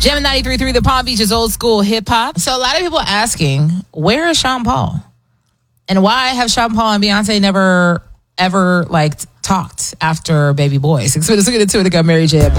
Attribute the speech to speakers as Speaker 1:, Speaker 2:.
Speaker 1: Gem 93.3, the Palm Beach is old school hip hop. So a lot of people asking, where is Sean Paul? And why have Sean Paul and Beyonce never ever talked after Baby Boy? 6 minutes, we'll get into it. They got Mary J.